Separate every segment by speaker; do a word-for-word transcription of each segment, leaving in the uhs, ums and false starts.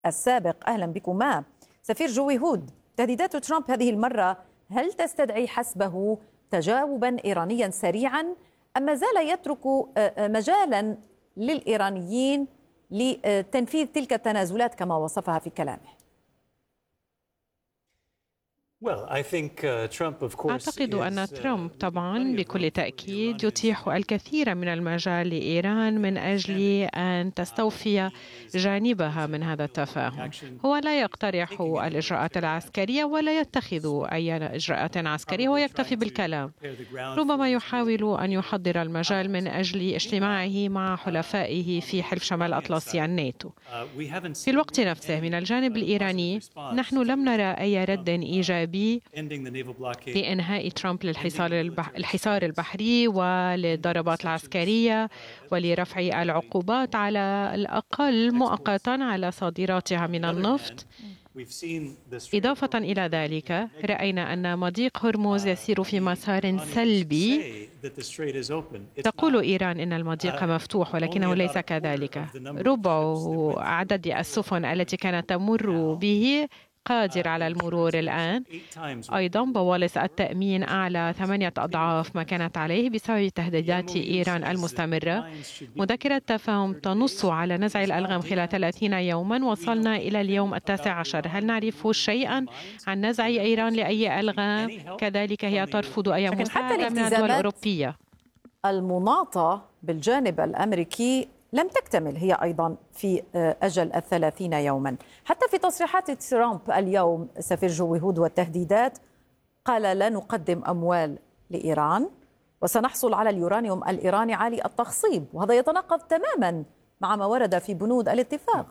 Speaker 1: السابق. أهلا بكما سفير جوي هود. تهديدات ترامب هذه المرة هل تستدعي حسبه تجاوبا إيرانيا سريعا أم ما زال يترك مجالا للإيرانيين لتنفيذ تلك التنازلات كما وصفها في كلامه؟
Speaker 2: أعتقد أن ترامب طبعا بكل تأكيد يتيح الكثير من المجال لإيران من أجل أن تستوفي جانبها من هذا التفاهم. هو لا يقترح الإجراءات العسكرية ولا يتخذ أي إجراءات عسكرية ويكتفي بالكلام. ربما يحاول أن يحضر المجال من أجل اجتماعه مع حلفائه في حلف شمال الأطلسي الناتو. في الوقت نفسه من الجانب الإيراني نحن لم نرى أي رد إيجابي لإنهاء ترامب للحصار الحصار البحري وللضربات العسكرية ولرفع العقوبات على الأقل مؤقتا على صادراتها من النفط. إضافة إلى ذلك رأينا أن مضيق هرمز يسير في مسار سلبي. تقول إيران إن المضيق مفتوح ولكنه ليس كذلك. ربع عدد السفن التي كانت تمر به قادر على المرور الآن. أيضا بوالص التأمين أعلى ثمانية أضعاف ما كانت عليه بسبب تهديدات إيران المستمرة. مذكرة تفاهم تنص على نزع الألغام خلال ثلاثين يوما. وصلنا إلى اليوم التاسع عشر. هل نعرف شيئا عن نزع إيران لأي ألغام؟ كذلك هي ترفض أي مساعدة من الدول الأوروبية.
Speaker 1: المناطة بالجانب الأمريكي لم تكتمل هي أيضا في أجل الثلاثين يوما. حتى في تصريحات ترامب اليوم سفير جوي هود والتهديدات قال لا نقدم أموال لإيران وسنحصل على اليورانيوم الإيراني عالي التخصيب، وهذا يتناقض تماما مع ما ورد في بنود الاتفاق.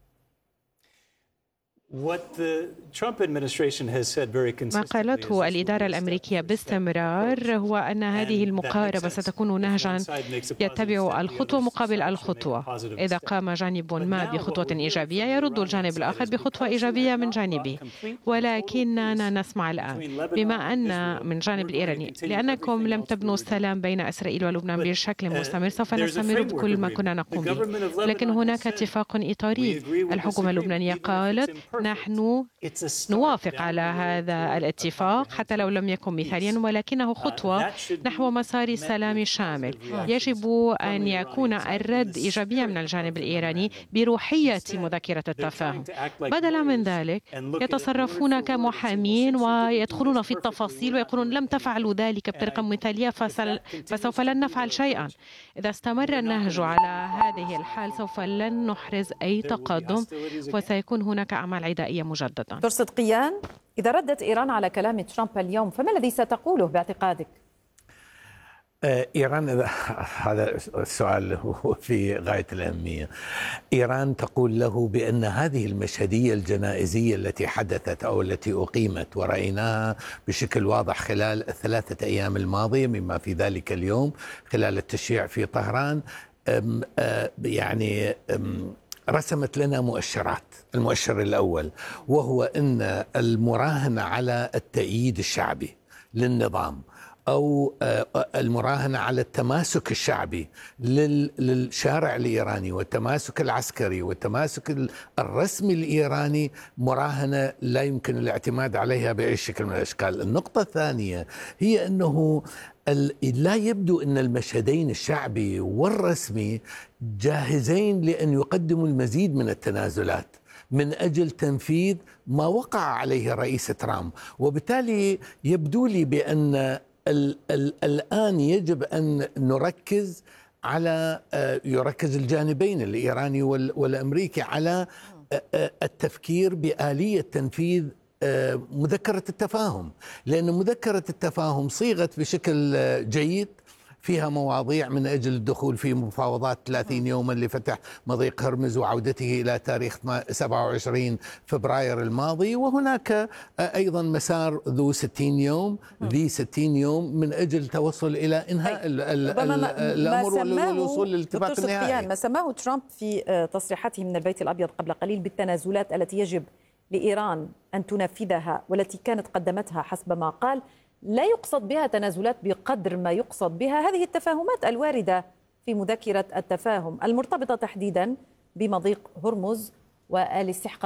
Speaker 2: ما قالته الإدارة الأمريكية باستمرار هو أن هذه المقاربة ستكون نهجا يتبع الخطوة مقابل الخطوة. إذا قام جانب ما بخطوة إيجابية يرد الجانب الآخر بخطوة إيجابية من جانبه. ولكننا نسمع الآن بما أن من جانب الإيراني لأنكم لم تبنوا السلام بين إسرائيل ولبنان بشكل مستمر سوف نستمر بكل ما كنا نقوم به. لكن هناك اتفاق إطاري. الحكومة اللبنانية قالت نحن نوافق على هذا الاتفاق حتى لو لم يكن مثاليا، ولكنه خطوة نحو مسار سلام شامل. يجب أن يكون الرد إيجابيا من الجانب الإيراني بروحية مذكرة التفاهم. بدلا من ذلك يتصرفون كمحامين ويدخلون في التفاصيل ويقولون لم تفعلوا ذلك بطريقة مثالية فسوف لن نفعل شيئا. إذا استمر النهج على هذه الحال سوف لن نحرز أي تقدم وسيكون هناك أعمال عدائية مجددا.
Speaker 1: دكتور صدقيان، إذا ردت إيران على كلام ترامب اليوم فما الذي ستقوله باعتقادك؟
Speaker 3: إيران، هذا السؤال هو في غاية الأهمية. إيران تقول له بأن هذه المشهدية الجنائزية التي حدثت أو التي أقيمت ورأيناها بشكل واضح خلال الثلاثة أيام الماضية مما في ذلك اليوم خلال التشييع في طهران أم أم يعني أم رسمت لنا مؤشرات. المؤشر الأول وهو أن المراهنة على التأييد الشعبي للنظام أو المراهنة على التماسك الشعبي للشارع الإيراني والتماسك العسكري والتماسك الرسمي الإيراني مراهنة لا يمكن الاعتماد عليها بأي شكل من الأشكال. النقطة الثانية هي أنه لا يبدو أن المشهدين الشعبي والرسمي جاهزين لأن يقدموا المزيد من التنازلات من أجل تنفيذ ما وقع عليه رئيس ترامب. وبالتالي يبدو لي بأن ال ال الآن يجب أن نركز على يركز الجانبين الإيراني والأمريكي على التفكير بآلية تنفيذ مذكرة التفاهم، لأن مذكرة التفاهم صيغت بشكل جيد فيها مواضيع من أجل الدخول في مفاوضات ثلاثين يوما لفتح مضيق هرمز وعودته إلى تاريخ سبعة وعشرين فبراير الماضي، وهناك أيضا مسار ذو ستين يوم ذي ستين يوم من أجل التوصل إلى إنهاء الأمر والوصول للاتفاق النهائي.
Speaker 1: ما سماه ترامب في تصريحاته من البيت الأبيض قبل قليل بالتنازلات التي يجب لإيران أن تنفذها والتي كانت قدمتها حسب ما قال لا يقصد بها تنازلات بقدر ما يقصد بها هذه التفاهمات الواردة في مذكرة التفاهم المرتبطة تحديدا بمضيق هرمز والاستحقاق